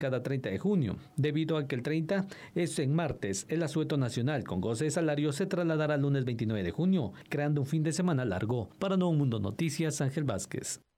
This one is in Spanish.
cada 30 de junio. Debido a que el 30 es en martes, el asueto nacional con goce de salario se trasladará al lunes 29 de junio, creando un fin de semana largo. Para Nuevo Mundo Noticias, Ángel Vázquez.